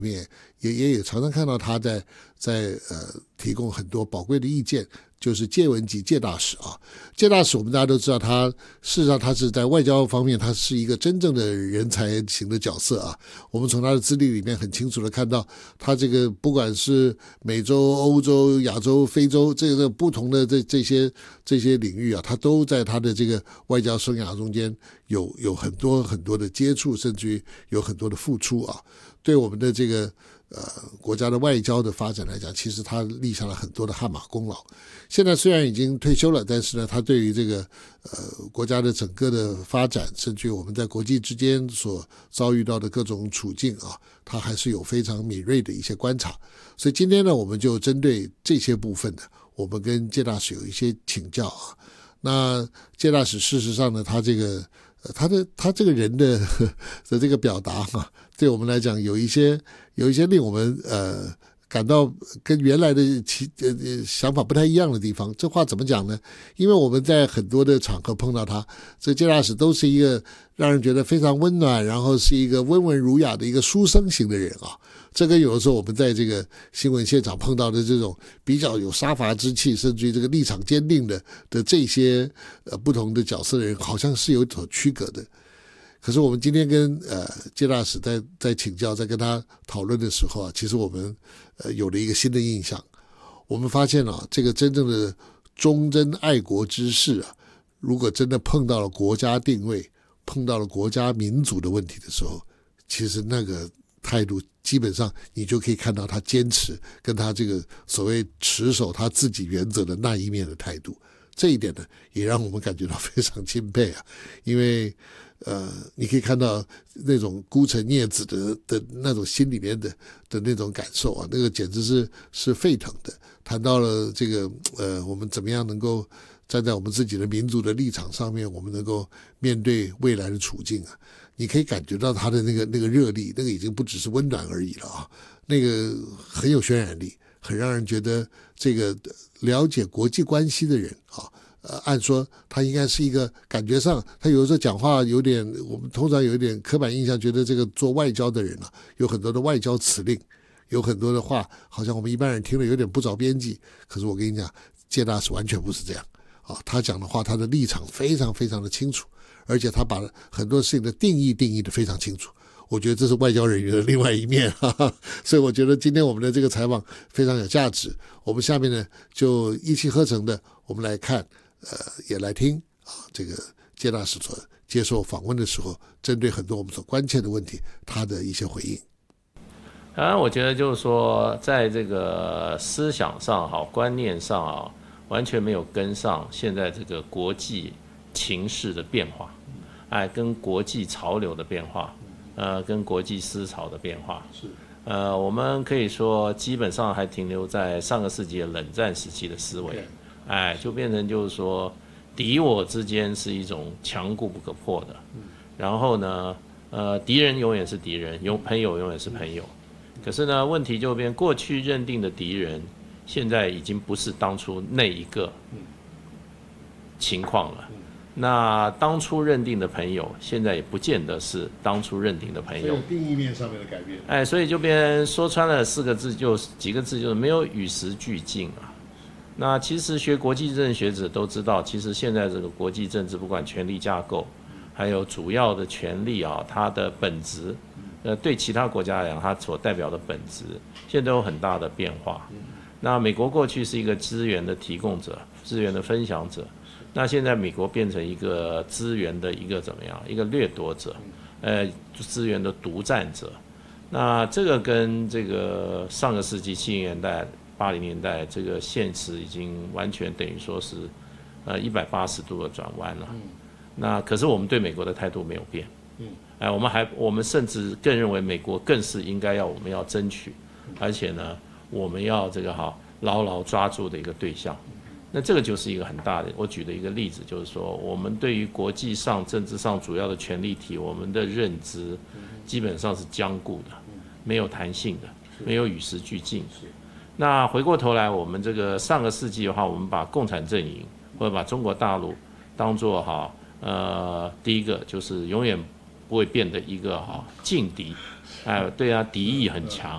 面也常常看到他在提供很多宝贵的意见，就是介文吉介大使啊。介大使我们大家都知道，他事实上他是在外交方面，他是一个真正的人才型的角色啊。我们从他的资历里面很清楚的看到，他这个不管是美洲、欧洲、亚洲、非洲这个不同的这些领域啊，他都在他的这个外交生涯中间有很多很多的接触，甚至于有很多的付出啊。对我们的这个国家的外交的发展来讲，其实他立下了很多的汗马功劳。现在虽然已经退休了，但是呢，他对于这个国家的整个的发展，甚至于我们在国际之间所遭遇到的各种处境啊，他还是有非常敏锐的一些观察。所以今天呢，我们就针对这些部分呢，我们跟介大使有一些请教啊。那介大使事实上呢，他这个人的这个表达啊，对我们来讲有一些令我们感到跟原来的想法不太一样的地方。这话怎么讲呢？因为我们在很多的场合碰到他，这介大使都是一个让人觉得非常温暖，然后是一个温文儒雅的一个书生型的人啊。这跟有的时候我们在这个新闻现场碰到的这种比较有杀伐之气，甚至于这个立场坚定的这些不同的角色的人，好像是有所区隔的。可是我们今天跟介大使在请教，在跟他讨论的时候啊，其实我们有了一个新的印象。我们发现啊，这个真正的忠贞爱国之士啊，如果真的碰到了国家定位，碰到了国家民族的问题的时候，其实那个态度基本上你就可以看到他坚持跟他这个所谓持守他自己原则的那一面的态度。这一点呢，也让我们感觉到非常钦佩啊，因为你可以看到那种孤臣孽子的那种心里面的那种感受啊，那个简直是沸腾的。谈到了这个我们怎么样能够站在我们自己的民族的立场上面，我们能够面对未来的处境啊，你可以感觉到他的那个热力，那个已经不只是温暖而已了啊，那个很有渲染力，很让人觉得这个了解国际关系的人啊。按说他应该是一个感觉上，他有的时候讲话有点，我们通常有一点刻板印象，觉得这个做外交的人啊，有很多的外交辞令，有很多的话，好像我们一般人听了有点不着边际。可是我跟你讲，介大使完全不是这样啊，他讲的话，他的立场非常非常的清楚，而且他把很多事情的定义的非常清楚。我觉得这是外交人员的另外一面，哈哈。所以我觉得今天我们的这个采访非常有价值。我们下面呢就一气呵成的，我们来看。也来听啊，这个介大使所接受访问的时候，针对很多我们所关切的问题，他的一些回应。 当然，我觉得就是说，在这个思想上好、观念上啊，完全没有跟上现在这个国际情势的变化，跟国际潮流的变化，跟国际思潮的变化。 是。 我们可以说，基本上还停留在上个世纪的冷战时期的思维。就变成就是说，敌我之间是一种强固不可破的。然后呢，敌人永远是敌人，朋友永远是朋友。可是呢，问题就变，过去认定的敌人，现在已经不是当初那一个情况了。那当初认定的朋友，现在也不见得是当初认定的朋友。 所以定义面上面的改变。 所以就变说穿了4个字，就几个字，就是没有与时俱进啊。那其实学国际政治学者都知道，其实现在这个国际政治，不管权力架构，还有主要的权力啊，它的本质，对其他国家来讲，它所代表的本质，现在都有很大的变化。那美国过去是一个资源的提供者，资源的分享者，那现在美国变成一个资源的一个怎么样？一个掠夺者，资源的独占者。那这个跟这个上个世纪70年代。80年代这个现实已经完全等于说是180度的转弯了。那可是我们对美国的态度没有变。我们甚至更认为美国更是应该我们要争取，而且呢我们要这个牢牢抓住的一个对象。那这个就是一个很大的，我举的一个例子，就是说我们对于国际上政治上主要的权力体，我们的认知基本上是僵固的，没有弹性的，没有与时俱进。那回过头来，我们这个上个世纪的话，我们把共产阵营或者把中国大陆当作第一个就是永远不会变的一个劲敌，对敌意很强。